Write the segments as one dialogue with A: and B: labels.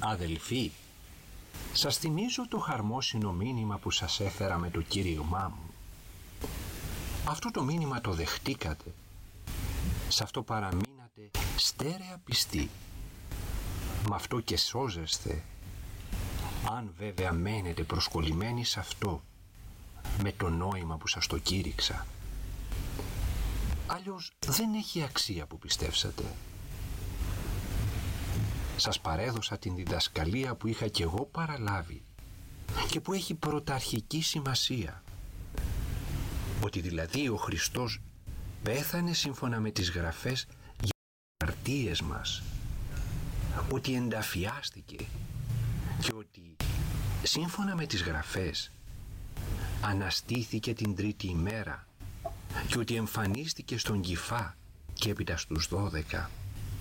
A: Αδελφοί, σας θυμίζω το χαρμόσυνο μήνυμα που σας έφερα με το κήρυγμά μου. Αυτό το μήνυμα το δεχτήκατε. Σ' αυτό παραμείνατε στέρεα πιστοί. Μ' αυτό και σώζεστε, αν βέβαια μένετε προσκολλημένοι σε αυτό, με το νόημα που σας το κήρυξα. Αλλιώς δεν έχει αξία που πιστεύσατε. Σας παρέδωσα την διδασκαλία που είχα κι εγώ παραλάβει και που έχει πρωταρχική σημασία. Ότι δηλαδή ο Χριστός πέθανε σύμφωνα με τις Γραφές για τις αμαρτίες μας. Ότι ενταφιάστηκε και ότι σύμφωνα με τις Γραφές αναστήθηκε την τρίτη ημέρα και ότι εμφανίστηκε στον Κηφά και έπειτα στους 12.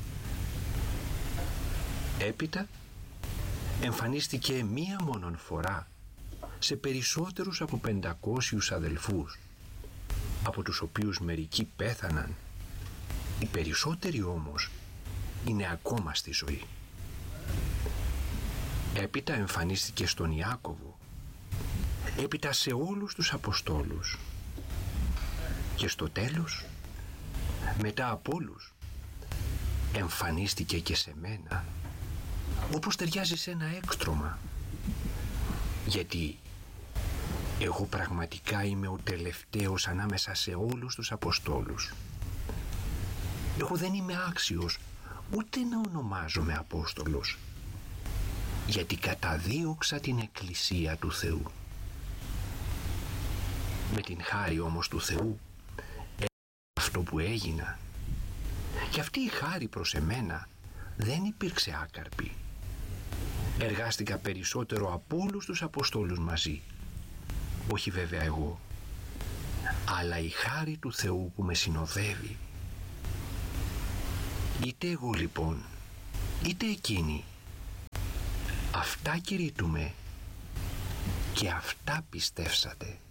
A: Έπειτα εμφανίστηκε μία μόνον φορά σε περισσότερους από 500 αδελφούς, από τους οποίους μερικοί πέθαναν. Οι περισσότεροι όμως είναι ακόμα στη ζωή. Έπειτα εμφανίστηκε στον Ιάκωβο, έπειτα σε όλους τους Αποστόλους και στο τέλος, μετά από όλους, εμφανίστηκε και σε μένα, όπως ταιριάζει σε ένα έκστρωμα, γιατί εγώ πραγματικά είμαι ο τελευταίος ανάμεσα σε όλους τους Αποστόλους. Εγώ δεν είμαι άξιος ούτε να ονομάζομαι Απόστολος, γιατί καταδίωξα την Εκκλησία του Θεού. Με την χάρη όμως του Θεού αυτό που έγινα, και αυτή η χάρη προς εμένα δεν υπήρξε άκαρπη. Εργάστηκα περισσότερο από όλους τους Αποστόλους μαζί, όχι βέβαια εγώ, αλλά η χάρη του Θεού που με συνοδεύει. Είτε εγώ λοιπόν, είτε εκείνοι, αυτά κηρύττουμε και αυτά πιστεύσατε.